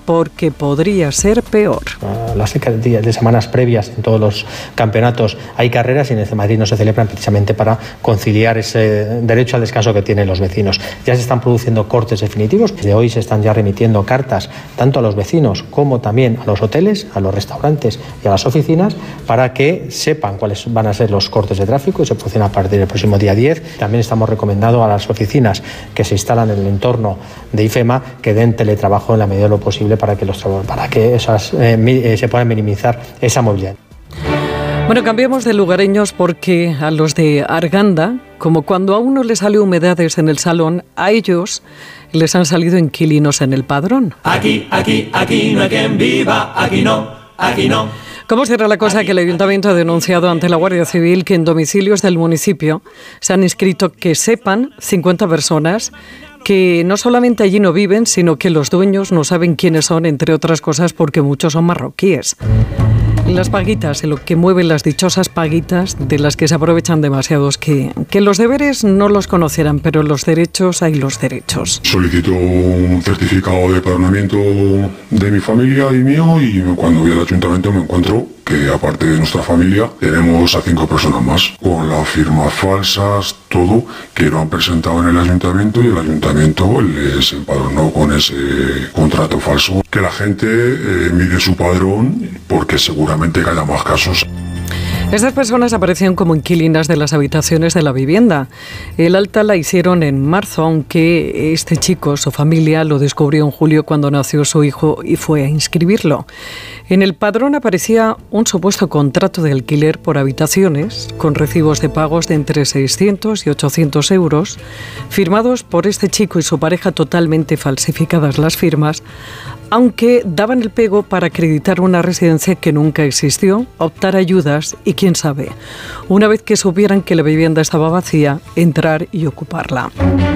porque podría ser peor. Las de semanas previas en todos los campeonatos hay carreras y en el Madrid no se celebran precisamente para conciliar ese derecho al descanso que tienen los vecinos. Ya se están produciendo cortes definitivos. Desde hoy se están ya remitiendo cartas tanto a los vecinos como también a los hoteles, a los restaurantes y a las oficinas para que sepan cuáles van a ser los cortes de tráfico y se producen a partir del próximo día 10. También estamos recomendando a las oficinas que se instalan en el entorno de IFEMA que den teletrabajo en la medida de lo posible para que se pueda minimizar esa movilidad. Bueno, cambiamos de lugareños porque a los de Arganda, como cuando a uno le sale humedades en el salón, a ellos les han salido inquilinos en el padrón. Aquí no hay quien viva, aquí no. ¿Cómo será la cosa que el Ayuntamiento ha denunciado ante la Guardia Civil que en domicilios del municipio se han inscrito, que sepan, 50 personas que no solamente allí no viven, sino que los dueños no saben quiénes son, entre otras cosas porque muchos son marroquíes? Las paguitas, lo que mueven las dichosas paguitas de las que se aprovechan demasiados, que los deberes no los conocerán, pero los derechos hay los derechos. Solicito un certificado de empadronamiento de mi familia y mío y cuando voy al ayuntamiento me encuentro que aparte de nuestra familia tenemos a 5 personas más con las firmas falsas, todo, que lo han presentado en el ayuntamiento y el ayuntamiento les empadronó con ese contrato falso. Que la gente mire su padrón porque seguramente haya más casos. Estas personas aparecían como inquilinas de las habitaciones de la vivienda. El alta la hicieron en marzo, aunque este chico, su familia, lo descubrió en julio cuando nació su hijo y fue a inscribirlo. En el padrón aparecía un supuesto contrato de alquiler por habitaciones, con recibos de pagos de entre 600 y 800 euros, firmados por este chico y su pareja, totalmente falsificadas las firmas, aunque daban el pego para acreditar una residencia que nunca existió, optar a ayudas y, quién sabe, una vez que supieran que la vivienda estaba vacía, entrar y ocuparla.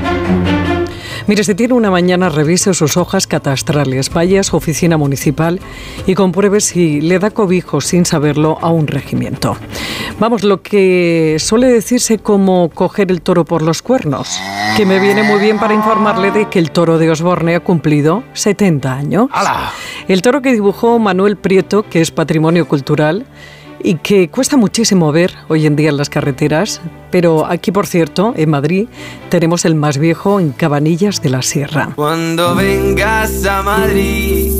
Mire, si tiene una mañana, revise sus hojas catastrales, vaya a su oficina municipal y compruebe si le da cobijo sin saberlo a un regimiento. Vamos, lo que suele decirse como coger el toro por los cuernos, que me viene muy bien para informarle de que el toro de Osborne ha cumplido 70 años. ¡Hala! El toro que dibujó Manuel Prieto, que es patrimonio cultural, y que cuesta muchísimo ver hoy en día en las carreteras, pero aquí, por cierto, en Madrid, tenemos el más viejo en Cabanillas de la Sierra. Cuando vengas a Madrid,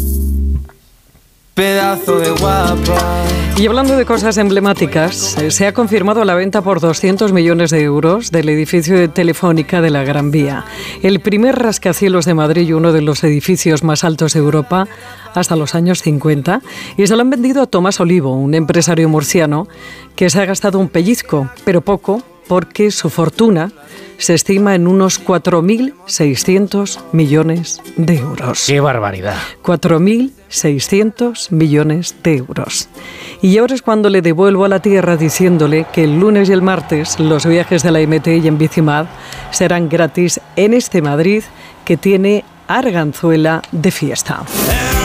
pedazo de guapa. Y hablando de cosas emblemáticas, se ha confirmado la venta por 200 millones de euros del edificio de Telefónica de la Gran Vía, el primer rascacielos de Madrid y uno de los edificios más altos de Europa hasta los años 50, y se lo han vendido a Tomás Olivo, un empresario murciano que se ha gastado un pellizco, pero poco, porque su fortuna se estima en unos 4.600 millones de euros. ¡Qué barbaridad! 4.600 millones de euros. Y ahora es cuando le devuelvo a la tierra diciéndole que el lunes y el martes los viajes de la MT y en Bicimad serán gratis en este Madrid que tiene Arganzuela de fiesta.